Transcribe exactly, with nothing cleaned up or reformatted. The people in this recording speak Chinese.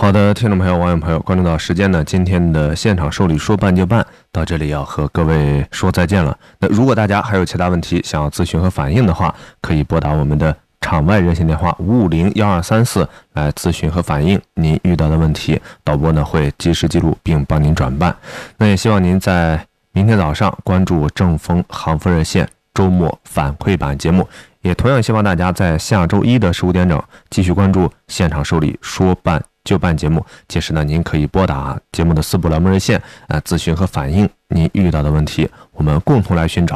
好的，听众朋友、网友朋友，关注到时间呢，今天的现场受理说办就办到这里要和各位说再见了。那如果大家还有其他问题想要咨询和反映的话，可以拨打我们的场外热线电话五五零幺二三四来咨询和反映您遇到的问题，导播呢会及时记录并帮您转办。那也希望您在明天早上关注正风航风热线周末反馈版节目，也同样希望大家在下周一的十五点整继续关注现场受理说办就办节目。届时呢，您可以拨打节目的四部栏目热线啊，咨询和反映您遇到的问题，我们共同来寻找